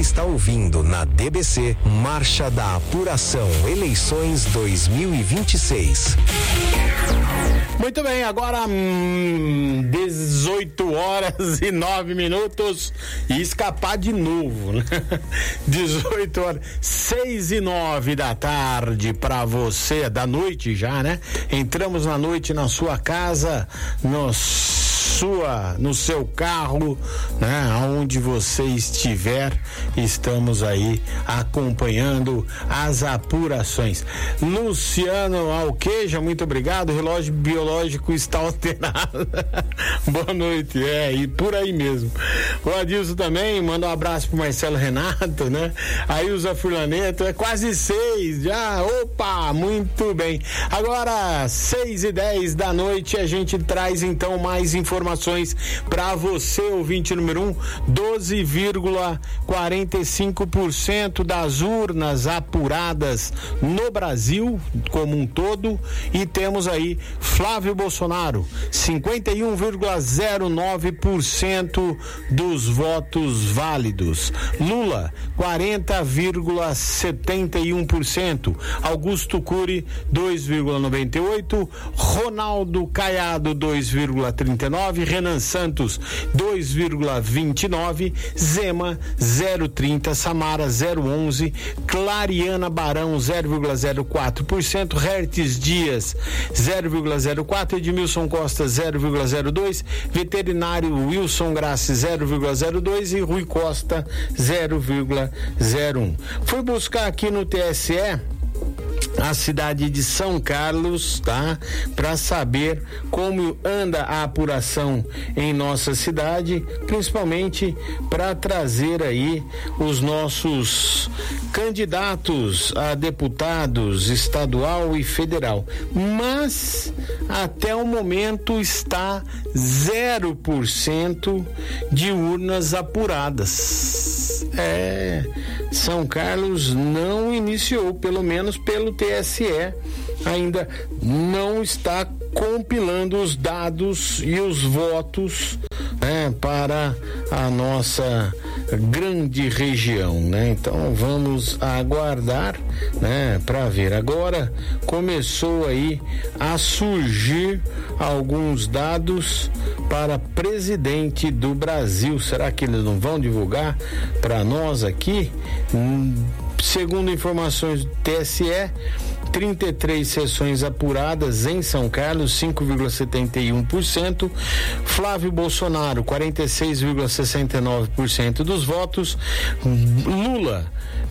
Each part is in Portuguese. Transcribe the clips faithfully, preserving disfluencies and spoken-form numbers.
está ouvindo na D B C Marcha da Apuração Eleições dois mil e vinte e seis. Muito bem, agora hum, dezoito horas e nove minutos e escapar de novo, né? dezoito horas, seis e nove da tarde para você, da noite já, né? Entramos na noite na sua casa, no sua, no seu carro, né? Aonde você estiver, estamos aí acompanhando as apurações. Luciano Alqueja, muito obrigado. O relógio biológico está alterado. Boa noite, é, e por aí mesmo. O Adilson também manda um abraço pro Marcelo Renato, né? Aí usa Furlaneto, é quase seis já, opa, muito bem. Agora, seis e dez da noite, a gente traz então mais informações para você, ouvinte número um. Doze vírgula quarenta e cinco por cento das urnas apuradas no Brasil como um todo, e temos aí Flávio Bolsonaro, cinquenta e um vírgula zero nove por cento dos votos válidos. Lula, quarenta vírgula setenta e um por cento. Augusto Cury, dois vírgula noventa e oito por cento. Ronaldo Caiado, dois vírgula trinta e nove por cento. Renan Santos, dois vírgula vinte e nove por cento. Zema, zero vírgula trinta por cento. Samara, zero vírgula onze por cento. Clariana Barão, zero vírgula zero quatro por cento. Hertes Dias, zero vírgula zero quatro por cento. Edmilson Costa, zero vírgula zero dois por cento. Veterinário Wilson Grassi, zero vírgula zero dois por cento. E Rui Costa, zero vírgula zero um por cento. Fui buscar aqui no T S E a cidade de São Carlos, tá? Para saber como anda a apuração em nossa cidade, principalmente para trazer aí os nossos candidatos a deputados estadual e federal. Mas até o momento está zero por cento de urnas apuradas. É, São Carlos não iniciou, pelo menos pelo T S E, ainda não está compilando os dados e os votos, né, para a nossa grande região, né? Então vamos aguardar, né, para ver. Agora começou aí a surgir alguns dados para presidente do Brasil. Será que eles não vão divulgar para nós aqui? Hum, segundo informações do T S E, trinta e três sessões apuradas em São Carlos, cinco vírgula setenta e um por cento. Flávio Bolsonaro, quarenta e seis vírgula sessenta e nove por cento dos votos. Lula,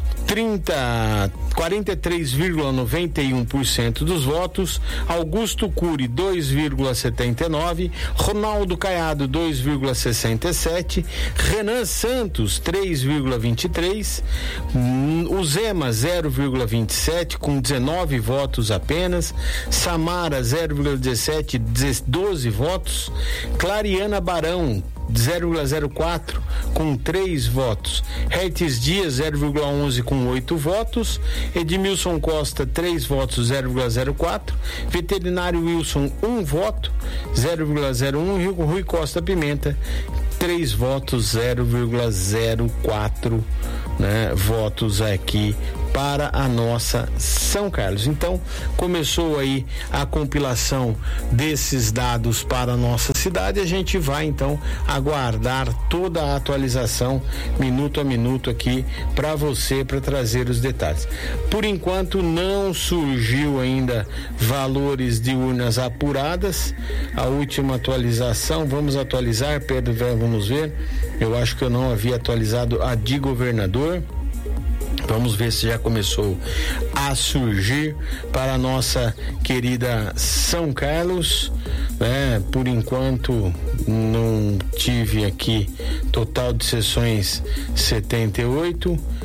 trinta, quarenta e três vírgula noventa e um por cento dos votos. Augusto Cury, dois vírgula setenta e nove por cento. Ronaldo Caiado, dois vírgula sessenta e sete por cento. Renan Santos, três vírgula vinte e três por cento. O Zema, zero vírgula vinte e sete por cento, com dezenove votos apenas. Samara, zero vírgula dezessete por cento, doze votos. Clariana Barão, zero vírgula zero quatro com três votos. Hertes Dias, zero vírgula onze com oito votos. Edmilson Costa, três votos, zero vírgula zero quatro. Veterinário Wilson, um voto, zero vírgula zero um. Rio Rui Costa Pimenta, três votos, zero vírgula zero quatro, né, votos aqui para a nossa São Carlos. Então começou aí a compilação desses dados para a nossa cidade. A gente vai então aguardar toda a atualização minuto a minuto aqui para você, para trazer os detalhes. Por enquanto não surgiu ainda valores de urnas apuradas. A última atualização, vamos atualizar, Pedro, vamos ver. Eu acho que eu não havia atualizado a de governador. Vamos ver se já começou a surgir para a nossa querida São Carlos, né? Por enquanto não tive aqui total de sessões setenta e oito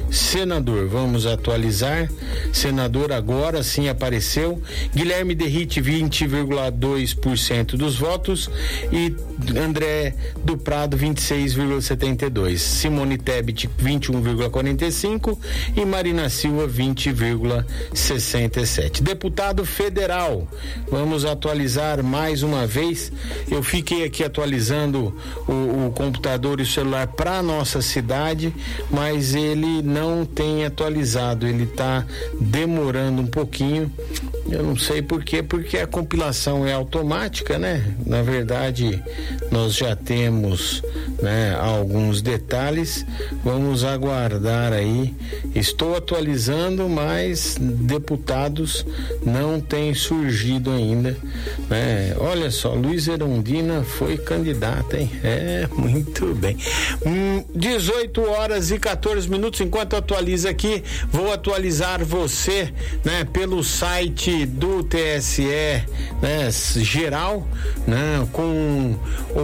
senador. Vamos atualizar. Senador agora sim apareceu. Guilherme Derrite, vinte vírgula dois por cento dos votos e André do Prado, vinte e seis vírgula setenta e dois por cento. Simone Tebet, vinte e um vírgula quarenta e cinco por cento e Marina Silva, vinte vírgula sessenta e sete por cento. Deputado federal, vamos atualizar mais uma vez. Eu fiquei aqui atualizando o, o computador e o celular para nossa cidade, mas ele não tem atualizado, ele está demorando um pouquinho. Eu não sei por quê, porque a compilação é automática, né? Na verdade, nós já temos, né, alguns detalhes. Vamos aguardar aí. Estou atualizando, mas deputados não têm surgido ainda, né? Olha só, Luiz Erundina foi candidata, hein? É, muito bem. Hum, dezoito horas e quatorze minutos. Enquanto atualiza aqui, vou atualizar você, né, pelo site do T S E, né, geral, né, com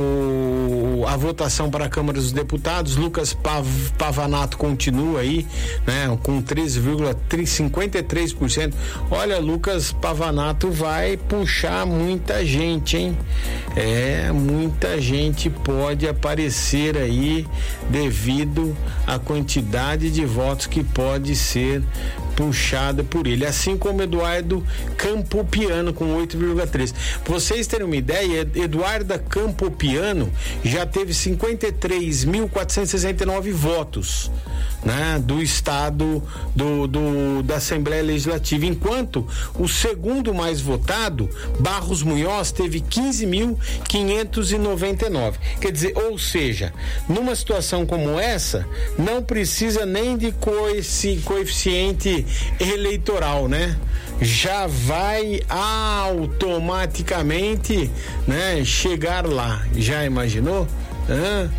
o, a votação para a Câmara dos Deputados. Lucas Pav, Pavanato continua aí, né, com treze vírgula cinquenta e três por cento. Olha, Lucas Pavanato vai puxar muita gente, hein? É, muita gente pode aparecer aí devido à quantidade de votos que pode ser puxada por ele, assim como Eduardo Campopiano com oito vírgula três. Pra vocês terem uma ideia, Eduardo Campopiano já teve cinquenta e três mil quatrocentos e sessenta e nove votos, né, do estado do, do da Assembleia Legislativa, enquanto o segundo mais votado, Barros Munhoz, teve quinze mil quinhentos e noventa e nove. Quer dizer, ou seja, numa situação como essa, não precisa nem de coefici- coeficiente eleitoral, né? Já vai automaticamente, né, chegar lá. Já imaginou? Hã?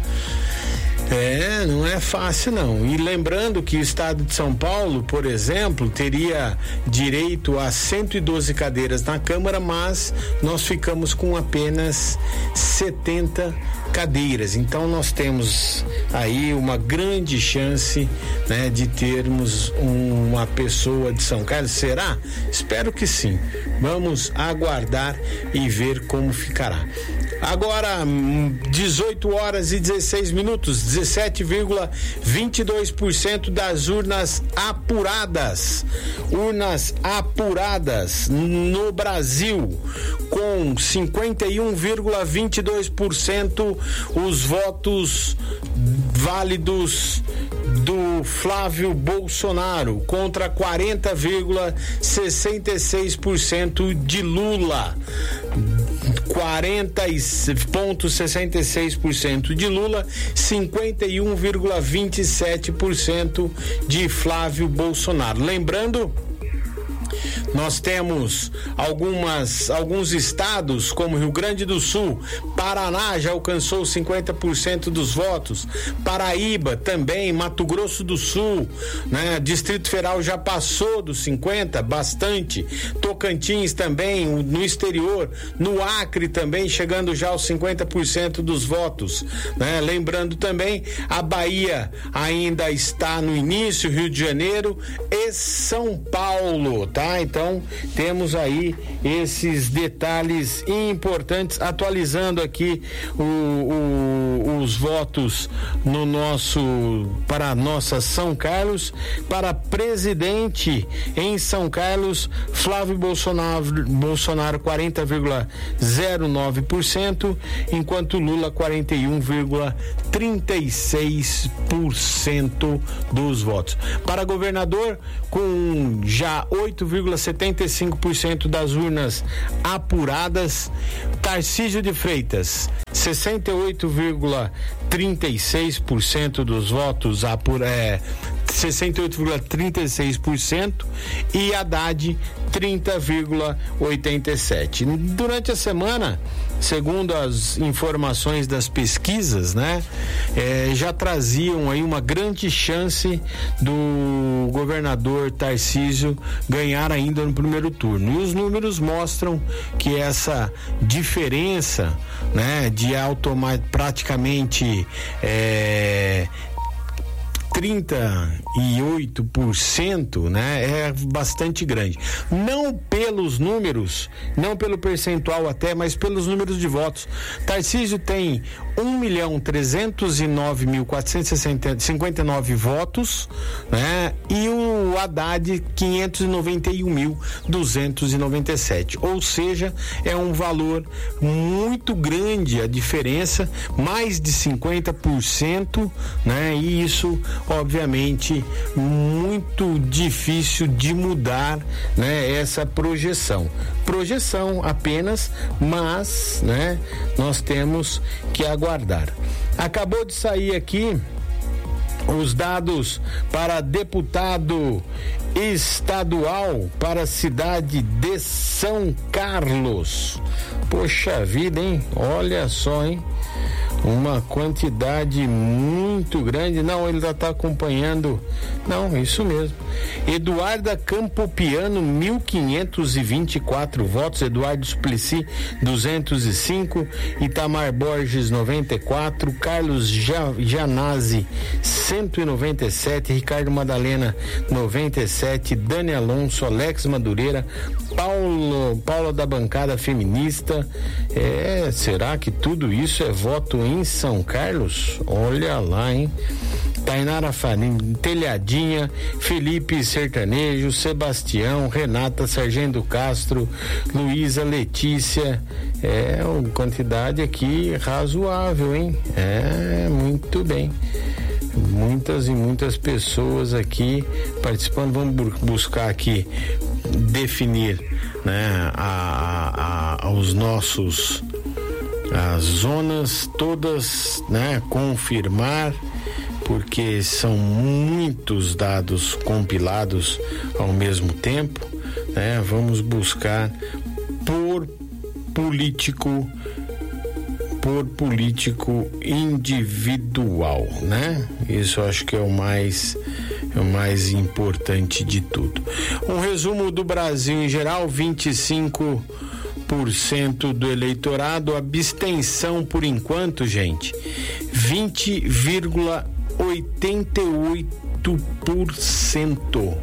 É, não é fácil não. E lembrando que o estado de São Paulo, por exemplo, teria direito a cento e doze cadeiras na Câmara, mas nós ficamos com apenas setenta cadeiras. Então nós temos aí uma grande chance, né, de termos um, uma pessoa de São Carlos. Será? Espero que sim. Vamos aguardar e ver como ficará. Agora, dezoito horas e dezesseis minutos, dezessete vírgula vinte e dois por cento das urnas apuradas. Urnas apuradas no Brasil, com cinquenta e um vírgula vinte e dois por cento os votos válidos do Flávio Bolsonaro contra quarenta vírgula sessenta e seis por cento de Lula. quarenta vírgula sessenta e seis por cento de Lula, cinquenta e um vírgula vinte e sete por cento de Flávio Bolsonaro. Lembrando, nós temos algumas, alguns estados, como Rio Grande do Sul, Paraná já alcançou cinquenta por cento dos votos, Paraíba também, Mato Grosso do Sul, né? Distrito Federal já passou dos cinquenta, bastante, Tocantins também, no exterior, no Acre também, chegando já aos cinquenta por cento dos votos, né? Lembrando também, a Bahia ainda está no início, Rio de Janeiro e São Paulo, tá? Então, temos aí esses detalhes importantes, atualizando aqui o, o, os votos no nosso, para nossa São Carlos. Para presidente em São Carlos, Flávio Bolsonaro, Bolsonaro quarenta vírgula zero nove por cento, enquanto Lula quarenta e um vírgula trinta e seis por cento dos votos. Para governador, com já oito vírgula setenta e cinco por cento das urnas apuradas, Tarcísio de Freitas, sessenta e oito vírgula trinta e seis por cento dos votos apurados, é, sessenta e oito vírgula trinta e seis por cento, e Haddad trinta vírgula oitenta e sete por cento. Durante a semana, segundo as informações das pesquisas, né, é, já traziam aí uma grande chance do governador Tarcísio ganhar ainda no primeiro turno. E os números mostram que essa diferença, né, de automa- praticamente é, trinta e oito por cento, né, é bastante grande. Não pelos números, não pelo percentual até, mas pelos números de votos. Tarcísio tem um milhão trezentos e nove mil quatrocentos e cinquenta e nove votos, né, e o Haddad quinhentos e noventa e um mil duzentos e noventa e sete. Ou seja, é um valor muito grande a diferença, mais de cinquenta por cento, né, e isso obviamente muito difícil de mudar, né, essa projeção. Projeção apenas, mas, né, nós temos que aguardar. Acabou de sair aqui os dados para deputado estadual para a cidade de São Carlos. Poxa vida, hein? Olha só, hein? Uma quantidade muito grande. Não, ele já está acompanhando. Não, isso mesmo. Eduarda Campopiano, mil quinhentos e vinte e quatro votos. Eduardo Suplicy, duzentos e cinco. Itamar Borges, noventa e quatro. Carlos Janazzi, cento e noventa e sete. Ricardo Madalena, noventa e sete. Dani Alonso, Alex Madureira, Paulo, Paula da bancada feminista. É, será que tudo isso é voto em São Carlos? Olha lá, hein? Tainara Farim, Telhadinha, Felipe Sertanejo, Sebastião, Renata Sargento Castro, Luísa Letícia. É uma quantidade aqui razoável, hein? É, muito bem. Muitas e muitas pessoas aqui participando. Vamos buscar aqui definir, né, a, a, a, os nossos as zonas todas, né, confirmar, porque são muitos dados compilados ao mesmo tempo, né? Vamos buscar por político por político individual, né? Isso eu acho que é o mais é o mais importante de tudo. Um resumo do Brasil em geral: vinte e cinco por cento do eleitorado, abstenção por enquanto, gente, vinte vírgula oitenta e oito por cento.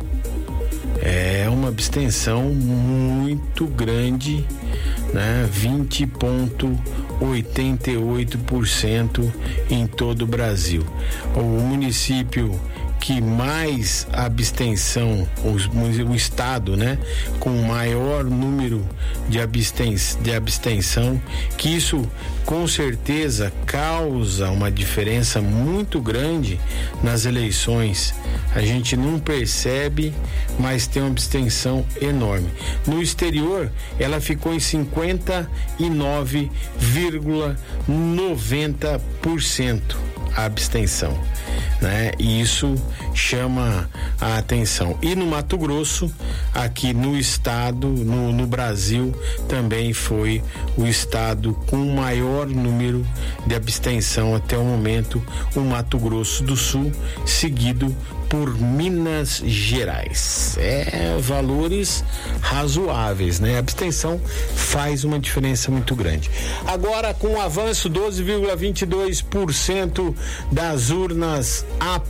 É uma abstenção muito grande, né? vinte vírgula oitenta e oito por cento em todo o Brasil. O município que mais abstenção, o, o estado, né, com maior número de, absten, de abstenção, que isso com certeza causa uma diferença muito grande nas eleições. A gente não percebe, mas tem uma abstenção enorme. No exterior, ela ficou em cinquenta e nove vírgula noventa por cento a abstenção, né? E isso chama a atenção. E no Mato Grosso, aqui no estado, no, no Brasil, também foi o estado com maior número de abstenção até o momento, o Mato Grosso do Sul, seguido por Minas Gerais. É, valores razoáveis, né? A abstenção faz uma diferença muito grande. Agora, com o avanço, doze vírgula vinte e dois por cento das urnas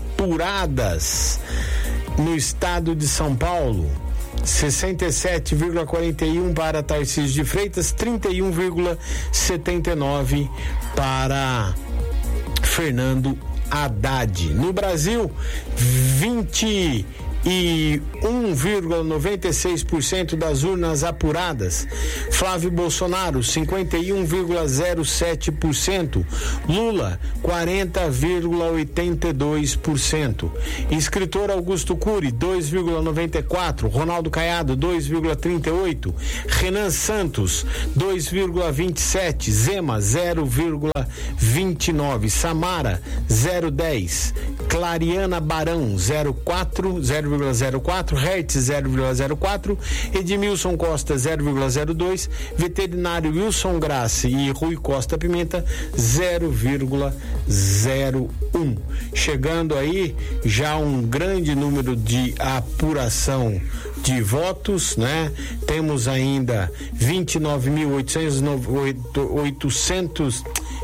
apuradas no estado de São Paulo, sessenta e sete vírgula quarenta e um para Tarcísio de Freitas, trinta e um vírgula setenta e nove para Fernando Haddad. No Brasil, vinte e um vírgula noventa e seis por cento das urnas apuradas. Flávio Bolsonaro, cinquenta e um vírgula zero sete por cento. Lula, quarenta vírgula oitenta e dois por cento. Escritor Augusto Cury, dois vírgula noventa e quatro por cento. Ronaldo Caiado, dois vírgula trinta e oito por cento. Renan Santos, dois vírgula vinte e sete por cento. Zema, zero vírgula vinte e nove por cento. Samara, zero vírgula dez por cento. Clariana Barão, zero vírgula quatro por cento. zero vírgula zero quatro por cento. Hertz, zero vírgula zero quatro por cento. Edmilson Costa, zero vírgula zero dois por cento. Veterinário Wilson Grassi e Rui Costa Pimenta, zero vírgula zero um por cento. Chegando aí já um grande número de apuração de votos, né? Temos ainda vinte e nove mil oitocentos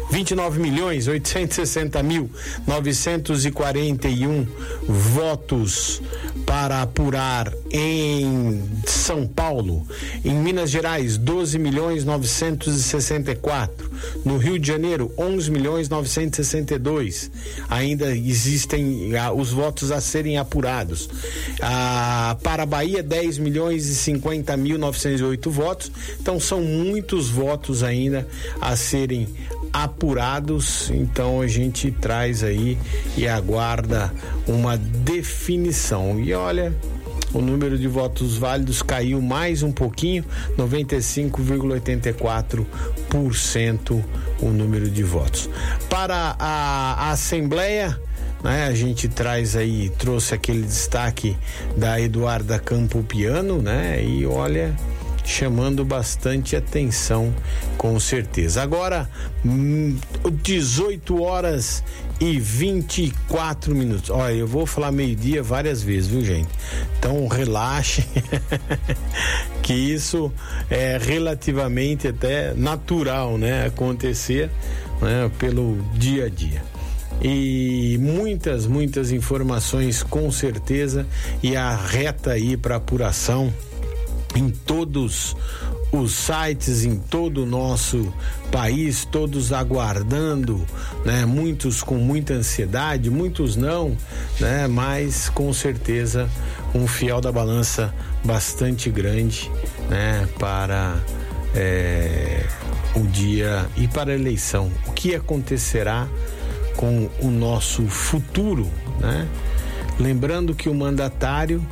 vinte e nove milhões oitocentos e sessenta mil novecentos e quarenta e um votos para apurar em São Paulo. Em Minas Gerais, doze milhões novecentos e sessenta e quatro. No Rio de Janeiro, onze milhões novecentos e sessenta e dois. Ainda existem ah, os votos a serem apurados. Ah, para a Bahia, dez milhões e cinquenta mil novecentos e oito votos. Então são muitos votos ainda a serem apurados, então a gente traz aí e aguarda uma definição. E olha, o número de votos válidos caiu mais um pouquinho, noventa e cinco vírgula oitenta e quatro por cento o número de votos. Para a, a Assembleia, né, a gente traz aí, trouxe aquele destaque da Eduarda Campopiano, né, e olha, chamando bastante atenção, com certeza. Agora, dezoito horas e vinte e quatro minutos. Olha, eu vou falar meio-dia várias vezes, viu, gente? Então, relaxe, que isso é relativamente até natural, né? Acontecer, né? Pelo dia a dia. E muitas, muitas informações, com certeza, e a reta aí para apuração em todos os sites, em todo o nosso país, todos aguardando, né? Muitos com muita ansiedade, muitos não, né? Mas com certeza um fiel da balança bastante grande, né? Para é, o dia e para a eleição. O que acontecerá com o nosso futuro, né? Lembrando que o mandatário,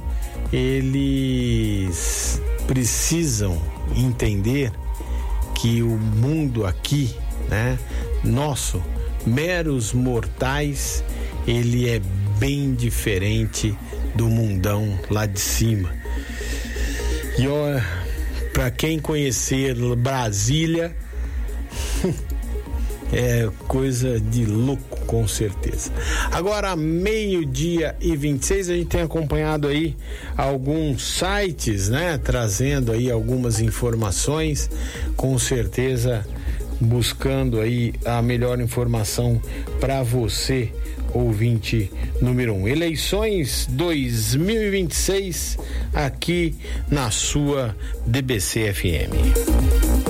eles precisam entender que o mundo aqui, né, nosso, meros mortais, ele é bem diferente do mundão lá de cima. E olha, para quem conhecer Brasília, é coisa de louco, com certeza. Agora, meio-dia e vinte e seis, a gente tem acompanhado aí alguns sites, né? Trazendo aí algumas informações, com certeza buscando aí a melhor informação para você, ouvinte número um. Eleições dois mil e vinte e seis aqui na sua D B C F M.